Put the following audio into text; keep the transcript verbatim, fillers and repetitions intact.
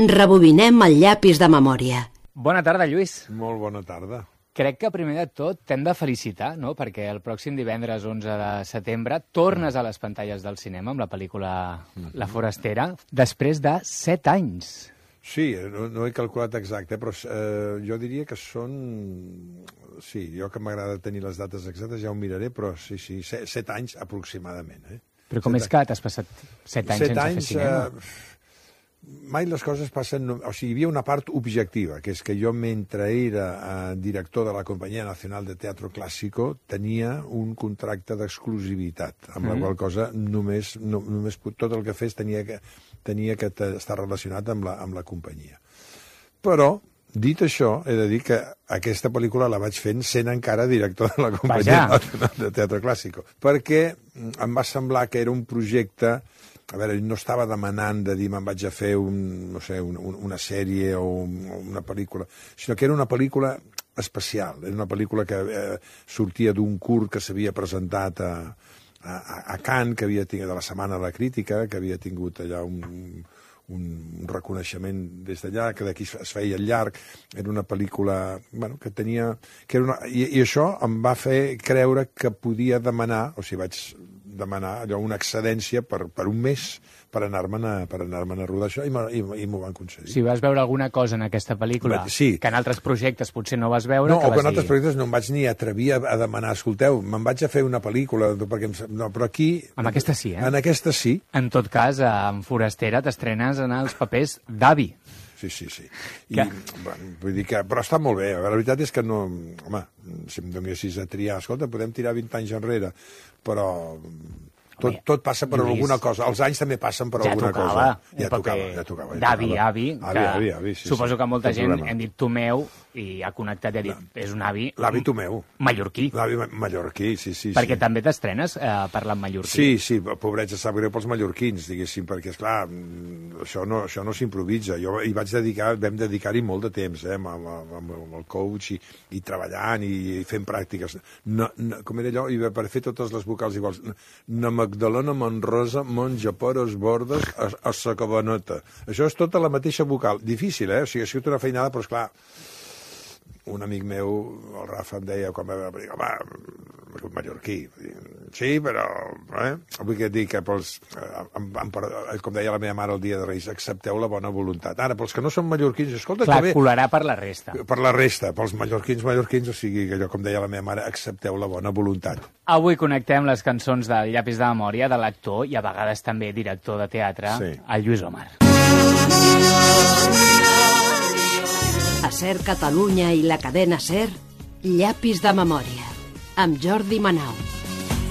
Rebobinem el llapis de memòria. Bona tarda, Lluís. Molt bona tarda. Crec que primer de tot t'hem de felicitar, no? Perquè el pròxim divendres onze de setembre tornes a les pantalles del cinema amb la pel·lícula La Forastera, després de set anys. Sí, no, no he calculat exacte, però eh, jo diria que són... Sí, jo que m'agrada tenir les dates exactes ja ho miraré, però sí, sí, set, set anys aproximadament. Eh? Però com set és que t'has passat set anys set sense anys, fer cinema? Eh, mai les coses passen... O sigui, hi havia una part objectiva, que és que jo, mentre era eh, director de la Companyia Nacional de Teatro Clásico, tenia un contracte d'exclusivitat, amb mm. la qual cosa només, no, només tot el que fes tenia que, tenia que estar relacionat amb la, amb la companyia. Però, dit això, he de dir que aquesta pel·lícula la vaig fent sent encara director de la Companyia Nacional de Teatro Clásico, perquè em va semblar que era un projecte... A veure, no estava demanant de dir me'n vaig a fer un, no sé, una, una sèrie o una pel·lícula, sinó que era una pel·lícula especial. Era una pel·lícula que eh, sortia d'un curt que s'havia presentat a, a, a Cannes, que havia tingut de la Setmana de la Crítica, que havia tingut allà un, un, un reconeixement des d'allà, que d'aquí es feia el llarg. Era una pel·lícula bueno, que tenia... Que era una, i, I això em va fer creure que podia demanar, o sigui, vaig... demanar allò, una excedència per, per un mes per anar-me'n a, per anar-me'n a rodar això, i m'ho van concedir. Si vas veure alguna cosa en aquesta pel·lícula sí. que en altres projectes potser no vas veure... No, que o que en dir... altres projectes no em vaig ni atrevir a, a demanar, escolteu, me'n vaig a fer una pel·lícula, perquè em... no, però aquí... Amb aquesta sí, eh? En aquesta sí. En tot cas, en Forastera t'estrenes en els papers d'avi. Sí, sí, sí. I, bueno, vull dir que, però està molt bé. La veritat és que no... Home, si em donessis a triar, escolta, podem tirar vint anys enrere, però... Tot, tot passa per Lluís, alguna cosa. Els anys també passen per ja alguna tocava, cosa. Ja tocava, ja tocava. D'avi, avi, avi, avi, avi sí, suposo sí, que molta gent problema. hem dit Tomeu i ha connectat i ha dit, no. És un avi... L'avi Tomeu. Mallorquí. L'avi mallorquí, sí, sí. Perquè sí. també t'estrenes eh, parlant mallorquí. Sí, sí, pobreig, sap greu pels mallorquins, diguéssim, perquè, esclar, això no, això no s'improvisa. Jo hi vaig dedicar, vam dedicar-hi molt de temps, eh, amb, amb, amb el coach i, i treballant i, i fent pràctiques. No, no, com era allò, i per fer totes les vocals iguals. Na Magdalena Manrosa menja peres bordes a, a sa cabaneta. Això és tota la mateixa vocal. Difícil, eh? O sigui, ha sigut una feinada, però, esclar, un amic meu, el Rafa, em deia, quan va veure, home, mallorquí. Sí, però... Eh? Vull dir que, pels, em, em, com deia la meva mare el dia de Reis, accepteu la bona voluntat. Ara, pels que no són mallorquins, escolta... Clar, que bé, colarà per la resta. Per la resta, pels mallorquins, mallorquins, o sigui, que allò, com deia la meva mare, accepteu la bona voluntat. Avui connectem les cançons del llapis de memòria de l'actor i a vegades també director de teatre, sí. El Lluís Omar. A Ser Catalunya i la cadena Ser, llapis de memòria, amb Jordi Manau.